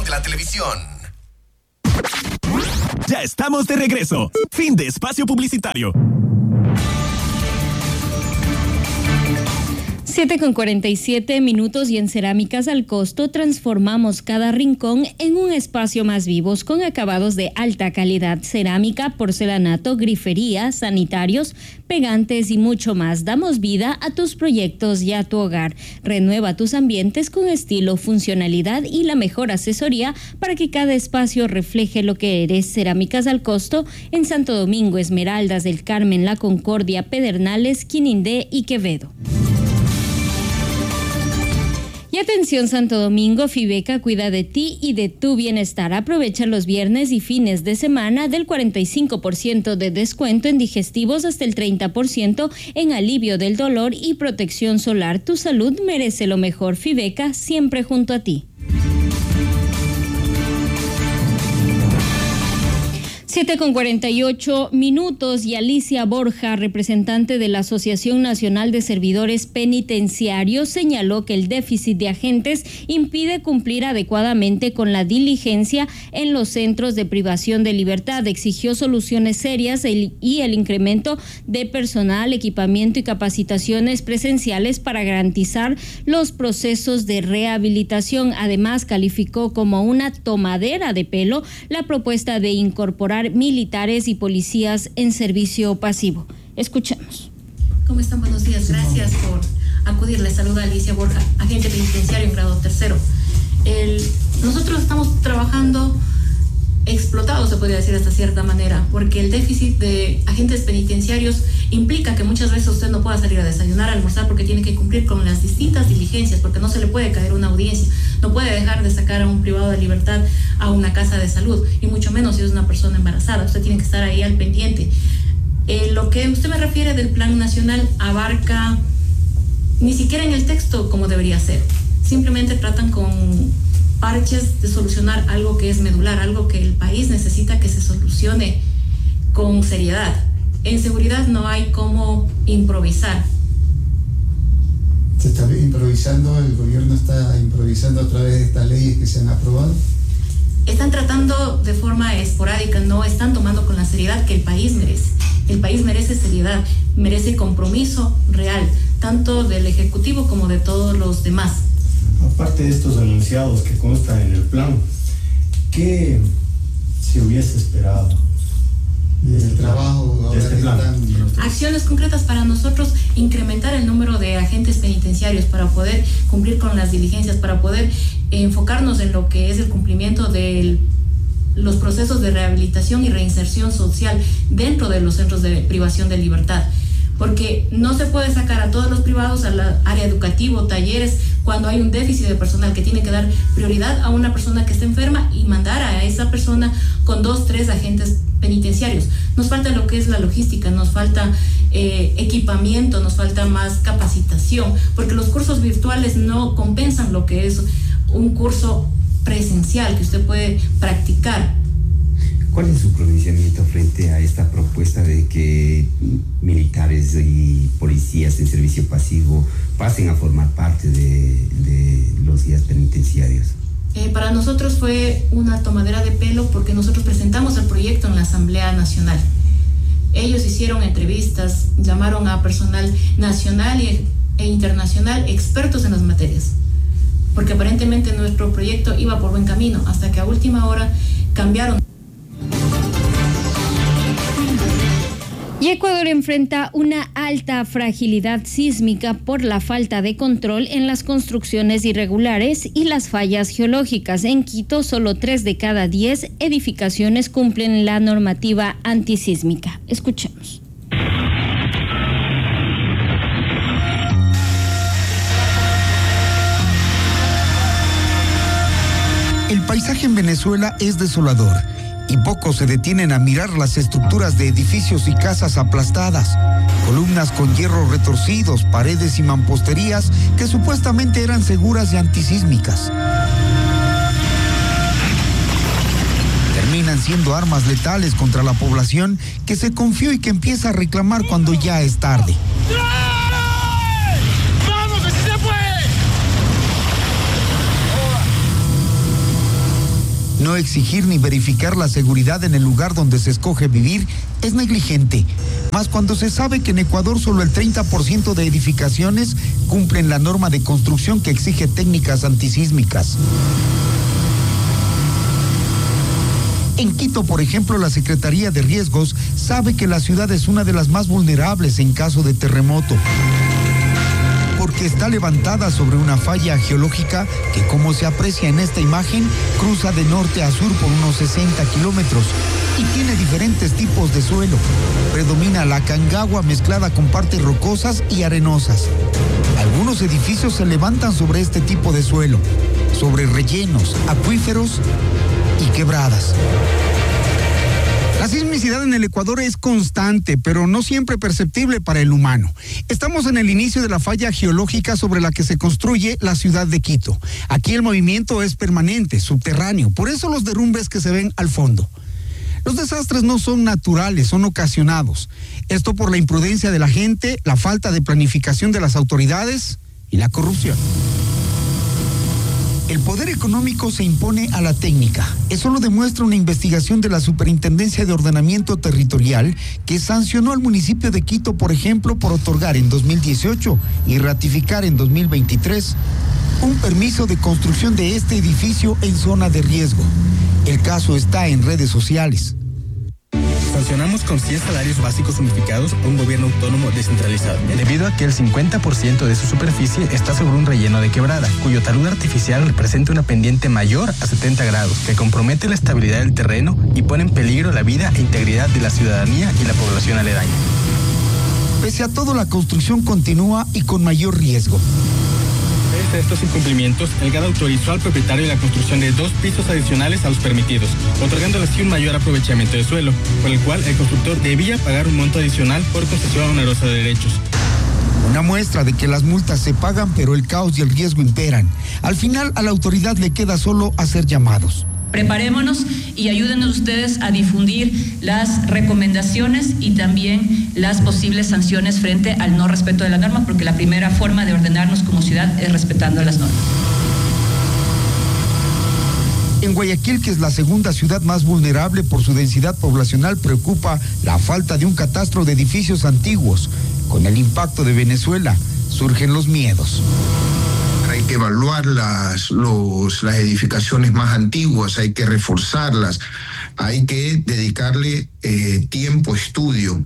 de la televisión. Ya estamos de regreso. Fin de espacio publicitario. 7:47 y en Cerámicas al Costo transformamos cada rincón en un espacio más vivo con acabados de alta calidad: cerámica, porcelanato, grifería, sanitarios, pegantes y mucho más. Damos vida a tus proyectos y a tu hogar. Renueva tus ambientes con estilo, funcionalidad y la mejor asesoría para que cada espacio refleje lo que eres. Cerámicas al Costo en Santo Domingo, Esmeraldas del Carmen, La Concordia, Pedernales, Quinindé y Quevedo. Y atención Santo Domingo, Fibeca cuida de ti y de tu bienestar. Aprovecha los viernes y fines de semana del 45% de descuento en digestivos hasta el 30% en alivio del dolor y protección solar. Tu salud merece lo mejor. Fibeca, siempre junto a ti. 7:48 y Alicia Borja, representante de la Asociación Nacional de Servidores Penitenciarios, señaló que el déficit de agentes impide cumplir adecuadamente con la diligencia en los centros de privación de libertad. Exigió soluciones serias y el incremento de personal, equipamiento y capacitaciones presenciales para garantizar los procesos de rehabilitación. Además, calificó como una tomadera de pelo la propuesta de incorporar militares y policías en servicio pasivo. Escuchemos. ¿Cómo están? Buenos días. Gracias por acudir. Les saluda Alicia Borja, agente penitenciario en grado tercero. Nosotros estamos trabajando explotados, se podría decir hasta cierta manera, porque el déficit de agentes penitenciarios implica que muchas veces usted no pueda salir a desayunar, a almorzar, porque tiene que cumplir con las distintas diligencias, porque no se le puede caer una audiencia, no puede dejar de sacar a un privado de libertad a una casa de salud, y mucho menos si es una persona embarazada. Usted tiene que estar ahí al pendiente. Lo que usted me refiere del plan nacional abarca ni siquiera en el texto como debería ser. Simplemente tratan con parches de solucionar algo que es medular, algo que el país necesita que se solucione con seriedad. En seguridad no hay cómo improvisar. ¿Se está improvisando? ¿El gobierno está improvisando a través de estas leyes que se han aprobado? Están tratando de forma esporádica, no están tomando con la seriedad que el país merece. El país merece seriedad, merece compromiso real, tanto del Ejecutivo como de todos los demás. Aparte de estos anunciados que constan en el plan, ¿qué se hubiese esperado del trabajo de este plan? Acciones concretas para nosotros: incrementar el número de agentes penitenciarios para poder cumplir con las diligencias, para poder enfocarnos en lo que es el cumplimiento de los procesos de rehabilitación y reinserción social dentro de los centros de privación de libertad. Porque no se puede sacar a todos los privados al área educativo, talleres, cuando hay un déficit de personal, que tiene que dar prioridad a una persona que está enferma y mandar a esa persona con 2, 3 agentes penitenciarios. Nos falta lo que es la logística, nos falta equipamiento, nos falta más capacitación, porque los cursos virtuales no compensan lo que es un curso presencial que usted puede practicar. ¿Cuál es su pronunciamiento frente a esta propuesta de que militares y policías en servicio pasivo pasen a formar parte de los guías penitenciarios? Para nosotros fue una tomadera de pelo, porque nosotros presentamos el proyecto en la Asamblea Nacional. Ellos hicieron entrevistas, llamaron a personal nacional e internacional, expertos en las materias, porque aparentemente nuestro proyecto iba por buen camino, hasta que a última hora cambiaron. Y Ecuador enfrenta una alta fragilidad sísmica por la falta de control en las construcciones irregulares y las fallas geológicas. En Quito, solo 3 de cada 10 edificaciones cumplen la normativa antisísmica. Escuchemos. El paisaje en Venezuela es desolador y pocos se detienen a mirar las estructuras de edificios y casas aplastadas, columnas con hierros retorcidos, paredes y mamposterías que supuestamente eran seguras y antisísmicas. Terminan siendo armas letales contra la población que se confió y que empieza a reclamar cuando ya es tarde. No exigir ni verificar la seguridad en el lugar donde se escoge vivir es negligente, más cuando se sabe que en Ecuador solo el 30% de edificaciones cumplen la norma de construcción que exige técnicas antisísmicas. En Quito, por ejemplo, la Secretaría de Riesgos sabe que la ciudad es una de las más vulnerables en caso de terremoto, porque está levantada sobre una falla geológica que, como se aprecia en esta imagen, cruza de norte a sur por unos 60 kilómetros y tiene diferentes tipos de suelo. Predomina la cangagua mezclada con partes rocosas y arenosas. Algunos edificios se levantan sobre este tipo de suelo, sobre rellenos, acuíferos y quebradas. La sismicidad en el Ecuador es constante, pero no siempre perceptible para el humano. Estamos en el inicio de la falla geológica sobre la que se construye la ciudad de Quito. Aquí el movimiento es permanente, subterráneo, por eso los derrumbes que se ven al fondo. Los desastres no son naturales, son ocasionados. Esto por la imprudencia de la gente, la falta de planificación de las autoridades y la corrupción. El poder económico se impone a la técnica. Eso lo demuestra una investigación de la Superintendencia de Ordenamiento Territorial que sancionó al municipio de Quito, por ejemplo, por otorgar en 2018 y ratificar en 2023 un permiso de construcción de este edificio en zona de riesgo. El caso está en redes sociales. Sancionamos con 100 salarios básicos unificados a un gobierno autónomo descentralizado, debido a que el 50% de su superficie está sobre un relleno de quebrada, cuyo talud artificial representa una pendiente mayor a 70 grados, que compromete la estabilidad del terreno y pone en peligro la vida e integridad de la ciudadanía y la población aledaña. Pese a todo, la construcción continúa y con mayor riesgo. De estos incumplimientos, el GAD autorizó al propietario la construcción de 2 pisos adicionales a los permitidos, otorgándole así un mayor aprovechamiento de suelo, por el cual el constructor debía pagar un monto adicional por concesión onerosa de derechos. Una muestra de que las multas se pagan, pero el caos y el riesgo imperan. Al final, a la autoridad le queda solo hacer llamados. Preparémonos y ayúdenos ustedes a difundir las recomendaciones y también las posibles sanciones frente al no respeto de la norma, porque la primera forma de ordenarnos como ciudad es respetando las normas. En Guayaquil, que es la segunda ciudad más vulnerable por su densidad poblacional, preocupa la falta de un catastro de edificios antiguos. Con el impacto de Venezuela, surgen los miedos. Hay que evaluar las edificaciones más antiguas, hay que reforzarlas, hay que dedicarle tiempo, estudio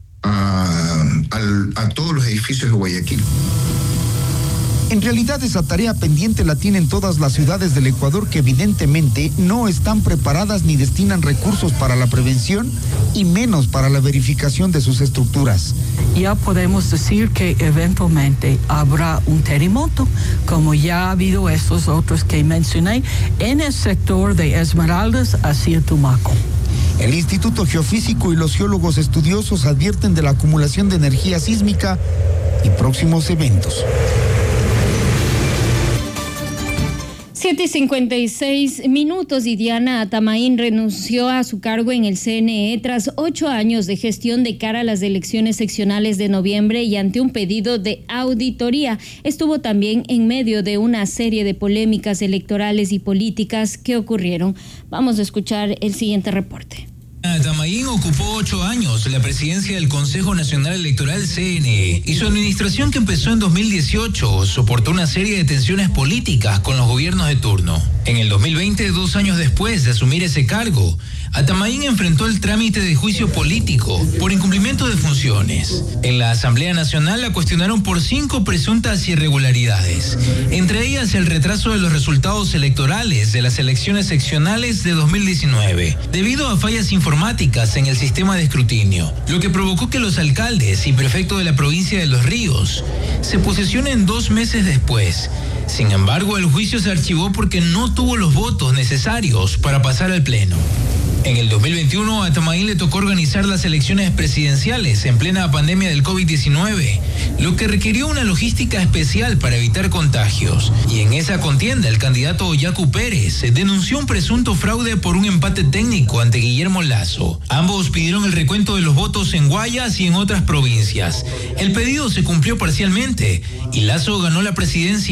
a todos los edificios de Guayaquil. En realidad esa tarea pendiente la tienen todas las ciudades del Ecuador que evidentemente no están preparadas ni destinan recursos para la prevención y menos para la verificación de sus estructuras. Ya podemos decir que eventualmente habrá un terremoto, como ya ha habido estos otros que mencioné, en el sector de Esmeraldas hacia Tumaco. El Instituto Geofísico y los geólogos estudiosos advierten de la acumulación de energía sísmica y próximos eventos. 7:56 y Diana Atamaín renunció a su cargo en el CNE tras 8 años de gestión de cara a las elecciones seccionales de noviembre y ante un pedido de auditoría. Estuvo también en medio de una serie de polémicas electorales y políticas que ocurrieron. Vamos a escuchar el siguiente reporte. Atamaín ocupó 8 años la presidencia del Consejo Nacional Electoral CNE y su administración, que empezó en 2018, soportó una serie de tensiones políticas con los gobiernos de turno. En el 2020, 2 años después de asumir ese cargo, Atamaín enfrentó el trámite de juicio político por incumplimiento de funciones. En la Asamblea Nacional la cuestionaron por 5 presuntas irregularidades, entre ellas el retraso de los resultados electorales de las elecciones seccionales de 2019, debido a fallas informáticas en el sistema de escrutinio, lo que provocó que los alcaldes y prefectos de la provincia de Los Ríos se posesionen 2 meses después. Sin embargo, el juicio se archivó porque no tuvo los votos necesarios para pasar al Pleno. En el 2021, a Atamaín le tocó organizar las elecciones presidenciales en plena pandemia del COVID-19, lo que requirió una logística especial para evitar contagios. Y en esa contienda, el candidato Oyacu Pérez denunció un presunto fraude por un empate técnico ante Guillermo Lasso. Ambos pidieron el recuento de los votos en Guayas y en otras provincias. El pedido se cumplió parcialmente y Lasso ganó la presidencia.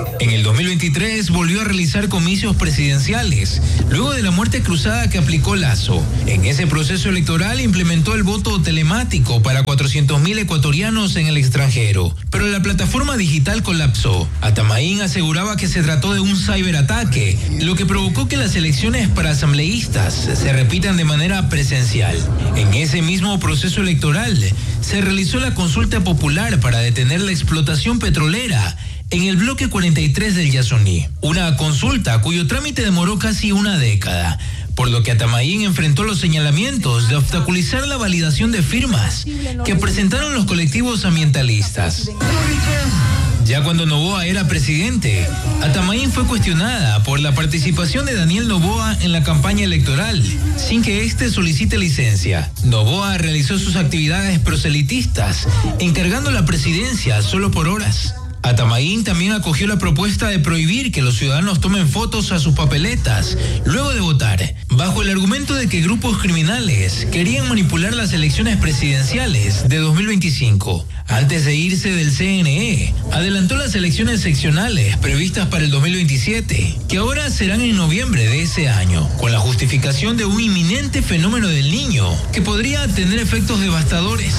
En el 2023 volvió a realizar comicios presidenciales, luego de la muerte cruzada que aplicó Lasso. En ese proceso electoral implementó el voto telemático para 400.000 ecuatorianos en el extranjero, pero la plataforma digital colapsó. Atamaín aseguraba que se trató de un ciberataque, lo que provocó que las elecciones para asambleístas se repitan de manera presencial. En ese mismo proceso electoral se realizó la consulta popular para detener la explotación petrolera en el bloque 43 del Yasuní, una consulta cuyo trámite demoró casi una década, por lo que Atamaín enfrentó los señalamientos de obstaculizar la validación de firmas que presentaron los colectivos ambientalistas. Ya cuando Noboa era presidente, Atamaín fue cuestionada por la participación de Daniel Noboa en la campaña electoral, sin que éste solicite licencia. Noboa realizó sus actividades proselitistas, encargando la presidencia solo por horas. Atamaín también acogió la propuesta de prohibir que los ciudadanos tomen fotos a sus papeletas luego de votar, bajo el argumento de que grupos criminales querían manipular las elecciones presidenciales de 2025. Antes de irse del CNE, adelantó las elecciones seccionales previstas para el 2027, que ahora serán en noviembre de ese año, con la justificación de un inminente fenómeno del Niño que podría tener efectos devastadores.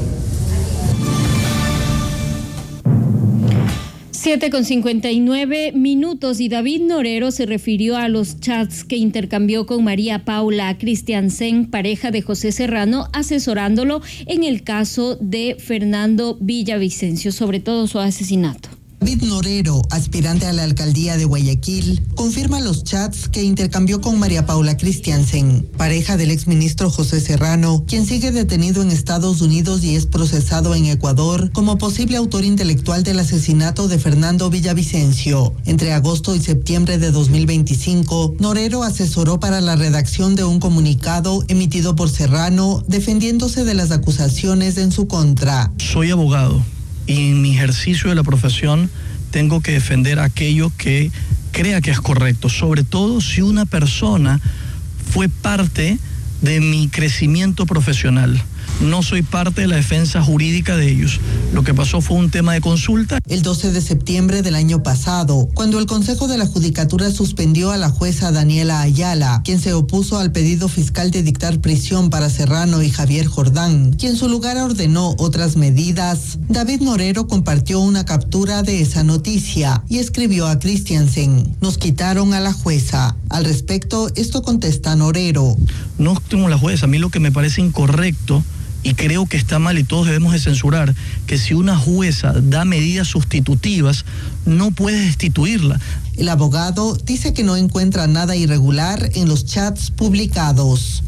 7:59 y David Norero se refirió a los chats que intercambió con María Paula Christiansen, pareja de José Serrano, asesorándolo en el caso de Fernando Villavicencio, sobre todo su asesinato. David Norero, aspirante a la alcaldía de Guayaquil, confirma los chats que intercambió con María Paula Christiansen, pareja del exministro José Serrano, quien sigue detenido en Estados Unidos y es procesado en Ecuador como posible autor intelectual del asesinato de Fernando Villavicencio. Entre agosto y septiembre de 2025, Norero asesoró para la redacción de un comunicado emitido por Serrano, defendiéndose de las acusaciones en su contra. Soy abogado y en mi ejercicio de la profesión tengo que defender aquello que crea que es correcto, sobre todo si una persona fue parte de mi crecimiento profesional. No soy parte de la defensa jurídica de ellos. Lo que pasó fue un tema de consulta. El 12 de septiembre del año pasado, cuando el Consejo de la Judicatura suspendió a la jueza Daniela Ayala, quien se opuso al pedido fiscal de dictar prisión para Serrano y Javier Jordán, quien en su lugar ordenó otras medidas, David Norero compartió una captura de esa noticia y escribió a Christiansen: "Nos quitaron a la jueza". Al respecto, esto contesta Norero: "No tengo la jueza, a mí lo que me parece incorrecto y creo que está mal y todos debemos de censurar, que si una jueza da medidas sustitutivas, no puedes destituirla". El abogado dice que no encuentra nada irregular en los chats publicados.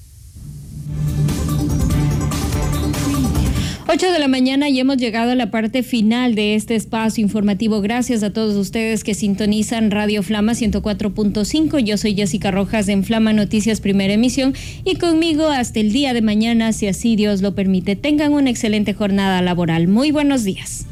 8 de la mañana y hemos llegado a la parte final de este espacio informativo. Gracias a todos ustedes que sintonizan Radio Flama 104.5. Yo soy Jessica Rojas en Flama Noticias Primera Emisión y conmigo hasta el día de mañana, si así Dios lo permite. Tengan una excelente jornada laboral. Muy buenos días.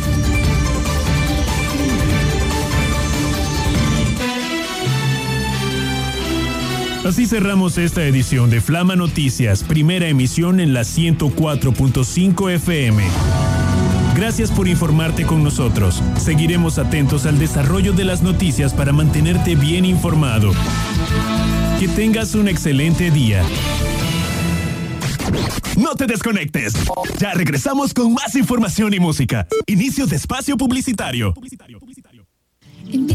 Así cerramos esta edición de Flama Noticias, primera emisión en la 104.5 FM. Gracias por informarte con nosotros. Seguiremos atentos al desarrollo de las noticias para mantenerte bien informado. Que tengas un excelente día. No te desconectes. Ya regresamos con más información y música. Inicio de espacio publicitario.